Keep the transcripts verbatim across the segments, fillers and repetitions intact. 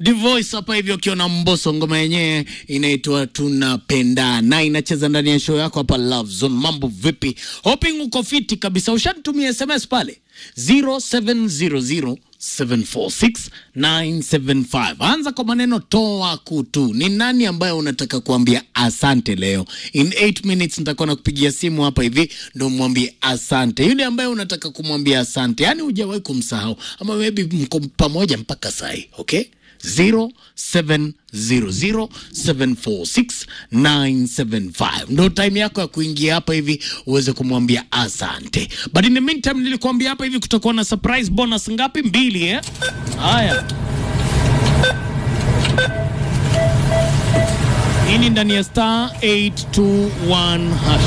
Divoice hapa hivyo kiona Mbosso, ngoma yenyewe inaitwa Tunapenda na inacheza ndani ya show yako hapa Love Zone. Mambo vipi? Hoping uko fiti kabisa. Ushanitumia S M S pale zero seven zero zero seven four six nine seven five. Anza kwa maneno toa kutu. Ni nani ambaye unataka kuambia asante leo? In eight minutes nitakuwa nakupigia simu hapa hivi ndio mwambie asante. Yule ambaye unataka kumwambia asante, yani hujawahi kumsahau ama maybe mko pamoja mpaka sai, okay? zero seven zero zero seven four six nine seven five ndo time yako ya kuingia hapa hivi uweze kumwambia asante. But in the meantime nilikuambia hapa hivi kutakuwa na surprise bonus ngapi? Mbili, eh? Haya, ini ndani ya star eight two one hash.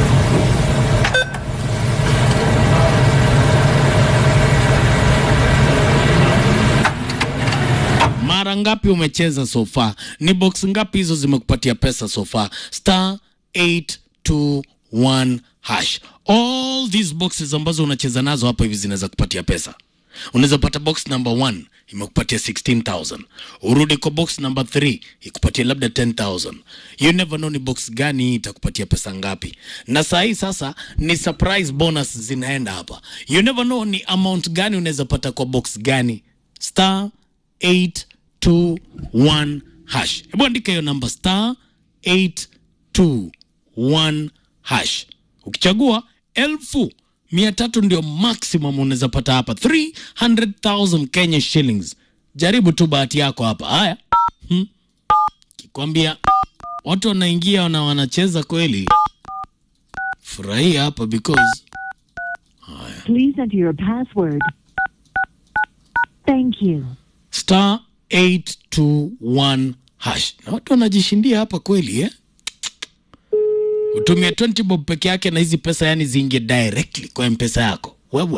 Mara ngapi umecheza so far? Ni box ngapi hizo zimekupatia pesa so far? Star eight two one hash. All these boxes ambazo unacheza nazo hapa hivi zinaweza kupatia pesa. Unaweza pata box number one imekupatia sixteen thousand. Urudi kwa box number three ikupatia labda ten thousand. You never know ni box gani itakupatia pesa ngapi. Na saa hii sasa ni surprise bonus zinaenda hapa. You never know ni amount gani unaweza pata kwa box gani. Star eight two one hash. Hebu andika hiyo number star eight two one hash. Ukichagua elfu mia tatu ndio maximum unaweza pata hapa. three hundred thousand Kenya shillings. Jaribu tu bahati yako hapa. Haya. Hmm. Kikwambia watu wanaingia na wanacheza kweli. Furahia hapa because haya. Please enter your password. Thank you. Star eight two one hash. Na watu wanajishindia hapa kweli, eh? Utumia twenty bob peke yake na hizi pesa yani ziingie directly kwa M-Pesa yako. Wewe.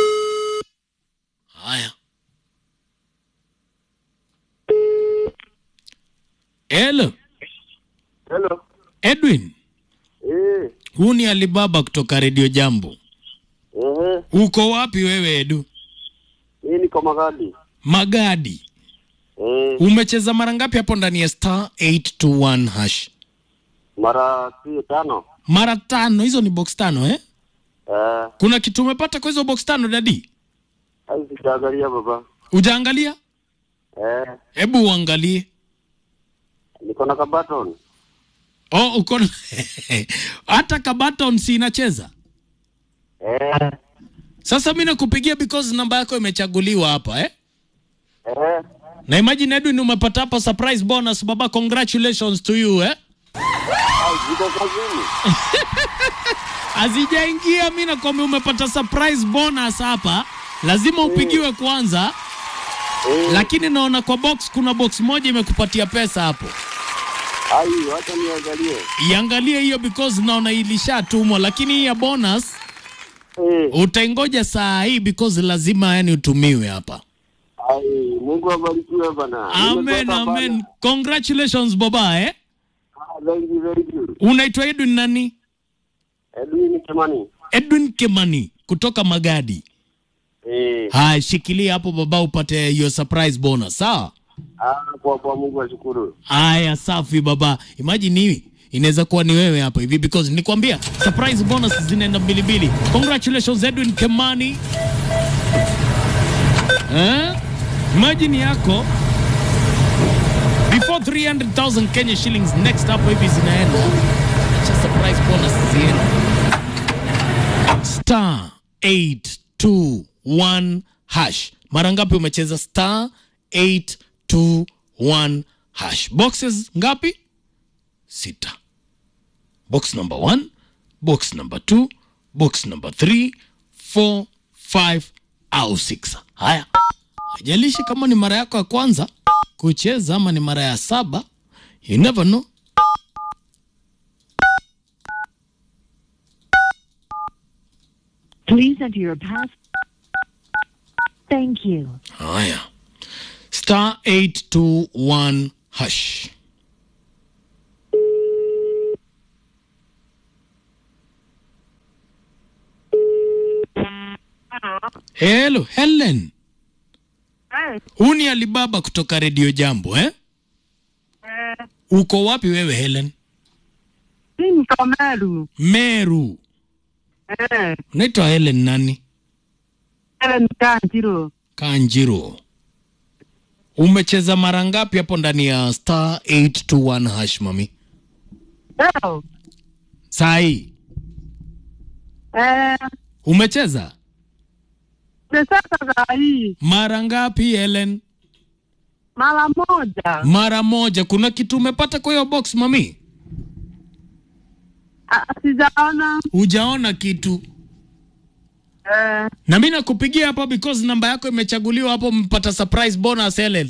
Haya. Hello. Hello. Edwin. Eh. Huu ni Alibaba kutoka Radio Jambo. Eh. Uko wapi wewe Edu? Mimi niko Magadi. Magadi. Eh. Umecheza mara ngapi hapo ndani ya star eight two one hash? Mara tano. Mara tano. Hizo ni box tano, eh? Eh. Kuna kitu umepata kwa hizo box tano dadi? Hai sijaangalia baba. Ujaangalia? Eh. Hebu uangalie. Niko na kabaton. Oh, uko hata kabaton si inacheza? Eh. Sasa mimi nakupigia because namba yako imechaguliwa hapa, eh? Eh. Na imagine Edwin umepata hapa surprise bonus baba, congratulations to you, eh? Hai niko kazini. Azijaingia mimi nakwambia umepata surprise bonus hapa. Lazima upigiwe kwanza. Eh. Lakini naona kwa box kuna box moja imekupatia pesa hapo. Hai wacha niangalie. Iangalie hiyo because naona ilishatumwa, lakini hii ya bonus Eh. utaingoja saa hii because lazima yani utumiwe hapa. Hai Mungu abarikiwe bana. Amen, amen. Congratulations baba, eh? Thank you, thank you. Unaitwa Edwin nani? Edwin Kimani. Edwin Kimani kutoka Magadi. Eh. Hai, shikilia hapo baba upate your surprise bonus, sawa? Ah, kwa kwa Mungu ashukuru. Haya, safi baba. Imagine hivi inaweza kuwa ni wewe hapa hivi because nikwambia surprise bonus zinaenda mbili mbili. Congratulations Edwin Kimani. Eh? Imagine yako before three hundred thousand Kenya shillings next up hivi zinaenda. Acha surprise bonus ziende. Star eight two one hash. Mara ngapi umecheza star eight two one hash? Boxes ngapi? Sita. Box number one, box number two, box number three, four, five au six. Haya. Hajalishi kama ni mara yako ya kwanza kucheza ama ni mara ya saba, you never know. Please enter your pass. Thank you. Haya. Star eight two one hash. Hello, Helen. Eh, Huu ni Alibaba kutoka Radio Jambo eh? eh, Uko wapi wewe Helen? hii ni Kameru. Meru. Eh, Unaitwa Helen nani? ele ni Kanjiro. Kanjiro. Umecheza mara ngapi hapo ndani ya star eight two one hash mami? Leo. Sai. Eh, Umecheza? pesa za hii. Mara ngapi Helen? Mara moja. Mara moja. Kuna kitu umepata kwa hiyo box mami? Ah, sijaona. Hujaona kitu. Eh, Na mimi nakupigia hapa because namba yako imechaguliwa hapo, mpata surprise bonus Helen.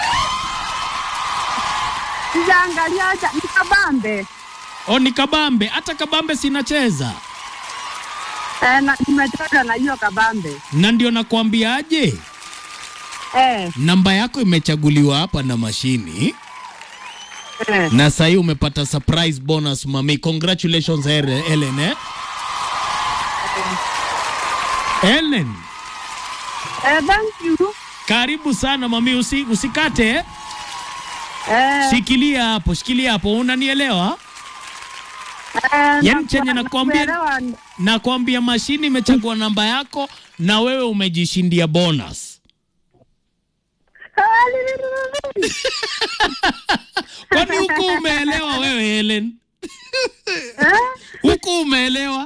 sijaangalia acha nikabambe. O ni kabambe, hata kabambe sinacheza. Eh, na nimetoka na hiyo kabambe. Na ndio nakwambia aje, Eh, namba yako imechaguliwa hapa na mashini. eh. Na sasa umepata surprise bonus mami. Congratulations Helen, Helen eh? Helen, Eh, thank you. karibu sana mami, usi, usikate eh? Eh, Shikilia hapo, shikilia hapo, unanielewa? eh, Yaani chenye nakwambia, nakuelewa. nakwambia mashini imechagua namba yako na wewe umejishindia bonus. Kwani huku umeelewa wewe Helen? Eh? Huku umeelewa?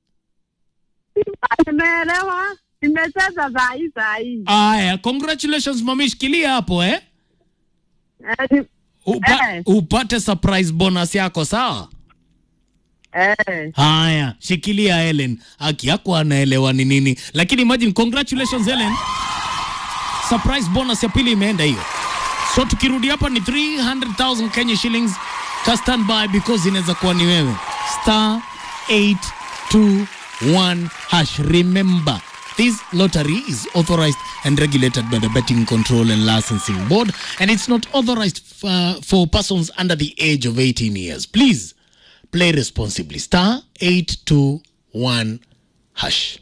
Nimeelewa. Nimecheza saa hii saa hii. Aya, congratulations mami, shikilia hapo eh? Eh, ni- Upa, Eh. upate surprise bonus yako sawa? eh. Haya, shikilia Helen. Haki yako anaelewa ni nini. Lakini imagine, congratulations Helen. Surprise bonus ya pili imeenda hiyo. So tukirudi hapa ni three hundred thousand Kenya shillings. Ka stand by because inaweza kuwa ni wewe. Star eight two one hash. Remember, this lottery is authorized and regulated by the Betting Control and Licensing Board, and it's not authorized uh, for persons under the age of eighteen years. Please play responsibly. Star eight two one hash.